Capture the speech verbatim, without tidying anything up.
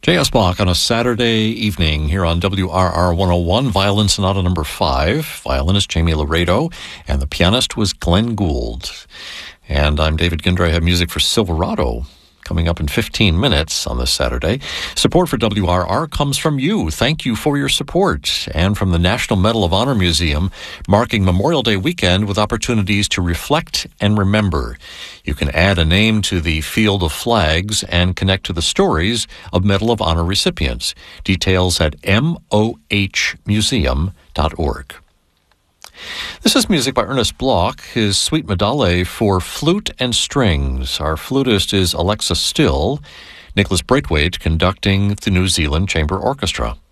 J S. Bach on a Saturday evening here on W R R one oh one, Violin Sonata number five. Violinist Jamie Laredo, and the pianist was Glenn Gould. And I'm David Ginder. I have music for Silverado coming up in fifteen minutes on this Saturday. Support for W R R comes from you. Thank you for your support. And from the National Medal of Honor Museum, marking Memorial Day weekend with opportunities to reflect and remember. You can add a name to the field of flags and connect to the stories of Medal of Honor recipients. Details at m o h museum dot org. This is music by Ernest Bloch, his Suite Medale for flute and strings. Our flutist is Alexa Still, Nicholas Braithwaite conducting the New Zealand Chamber Orchestra.